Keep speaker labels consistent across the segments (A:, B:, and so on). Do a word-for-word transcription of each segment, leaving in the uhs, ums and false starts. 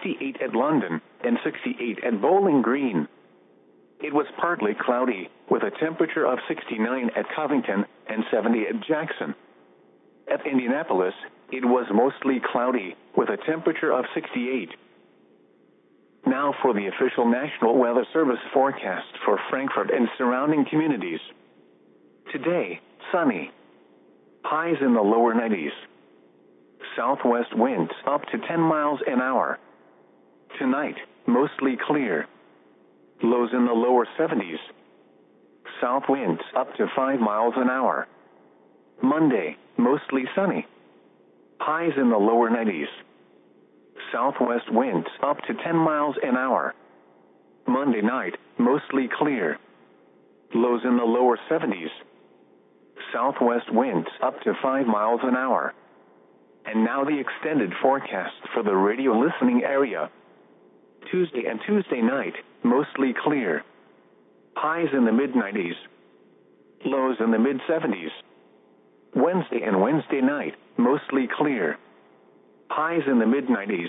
A: sixty-eight at London, and sixty-eight at Bowling Green. It was partly cloudy, with a temperature of sixty-nine at Covington and seventy at Jackson. At Indianapolis, it was mostly cloudy, with a temperature of sixty-eight. Now for the official National Weather Service forecast for Frankfurt and surrounding communities. Today, sunny. Highs in the lower nineties. Southwest winds up to ten miles an hour. Tonight, mostly clear. Lows in the lower seventies. South winds up to five miles an hour. Monday, mostly sunny. Highs in the lower nineties. Southwest winds up to ten miles an hour. Monday night, mostly clear. Lows in the lower seventies. Southwest winds up to five miles an hour. And now the extended forecast for the radio listening area. Tuesday and Tuesday night, mostly clear. Highs in the mid nineties. Lows in the mid seventies. Wednesday and Wednesday night, mostly clear. Highs in the mid nineties.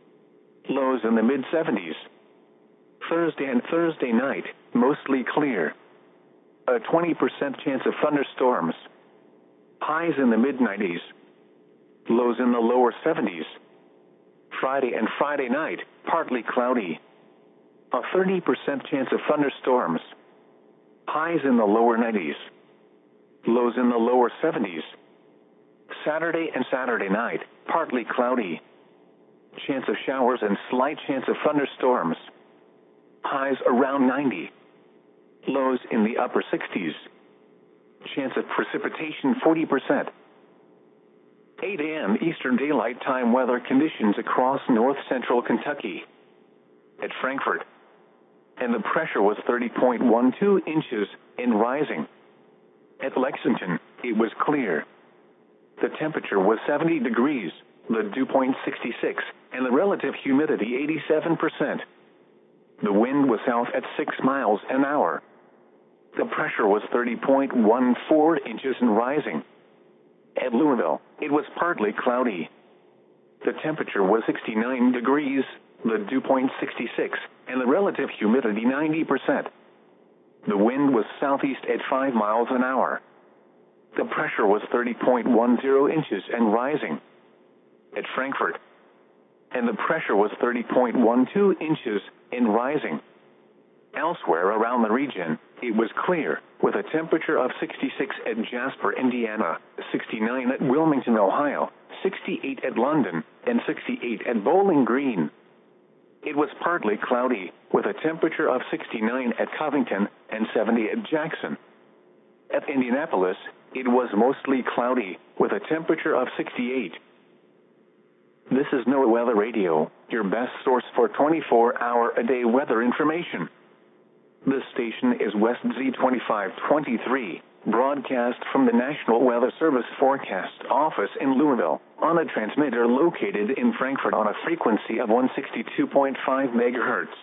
A: Lows in the mid seventies. Thursday and Thursday night, mostly clear. A twenty percent chance of thunderstorms. Highs in the mid nineties. Lows in the lower seventies. Friday and Friday night, partly cloudy. A thirty percent chance of thunderstorms. Highs in the lower nineties. Lows in the lower seventies. Saturday and Saturday night, partly cloudy. Chance of showers and slight chance of thunderstorms. Highs around ninety. Lows in the upper sixties. Chance of precipitation forty percent. eight a m Eastern Daylight Time weather conditions across north central Kentucky. At Frankfurt. And the pressure was thirty point one two inches and rising. At Lexington, it was clear. The temperature was seventy degrees, the dew point sixty-six, and the relative humidity eighty-seven percent. The wind was south at six miles an hour. The pressure was thirty point one four inches and rising. At Louisville, it was partly cloudy. The temperature was sixty-nine degrees, the dew point sixty-six, and the relative humidity ninety percent. The wind was southeast at five miles an hour. The pressure was thirty point one zero inches and rising. At Frankfurt. And the pressure was thirty point one two inches and rising. Elsewhere around the region, it was clear, with a temperature of sixty-six at Jasper, Indiana, sixty-nine at Wilmington, Ohio, sixty-eight at London, and sixty-eight at Bowling Green. It was partly cloudy, with a temperature of sixty-nine at Covington and seventy at Jackson. At Indianapolis, it was mostly cloudy, with a temperature of sixty-eight. This is NOAA Weather Radio, your best source for twenty-four hour a day weather information. This station is West Z twenty-five twenty-three, broadcast from the National Weather Service Forecast Office in Louisville, on a transmitter located in Frankfurt on a frequency of one sixty-two point five megahertz.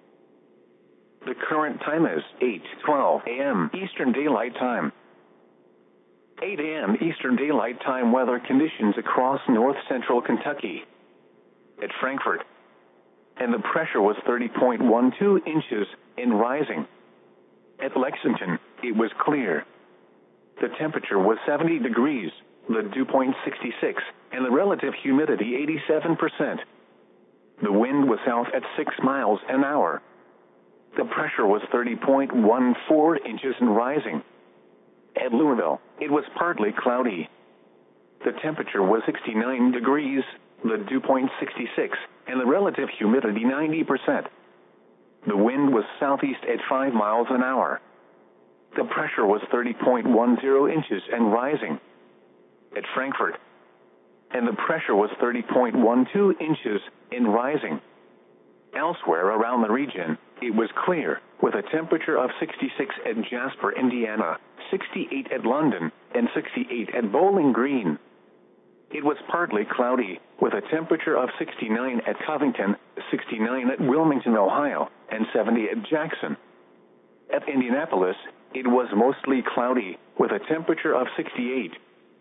A: The current time is eight twelve a m Eastern Daylight Time. eight a m Eastern Daylight Time weather conditions across north central Kentucky. At Frankfurt. And the pressure was thirty point one two inches and rising. At Lexington, it was clear. The temperature was seventy degrees, the dew point sixty-six, and the relative humidity eighty-seven percent. The wind was south at six miles an hour. The pressure was thirty point one four inches and rising. At Louisville, it was partly cloudy. The temperature was sixty-nine degrees, the dew point sixty-six, and the relative humidity ninety percent. The wind was southeast at five miles an hour. The pressure was thirty point one zero inches and rising. At Frankfurt. And the pressure was thirty point one two inches and rising. Elsewhere around the region, it was clear, with a temperature of sixty-six at Jasper, Indiana, sixty-eight at London, and sixty-eight at Bowling Green. It was partly cloudy, with a temperature of sixty-nine at Covington, sixty-nine at Wilmington, Ohio, and seventy at Jackson. At Indianapolis, it was mostly cloudy, with a temperature of sixty-eight.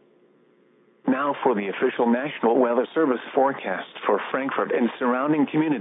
A: Now for the official National Weather Service forecast for Frankfurt and surrounding communities.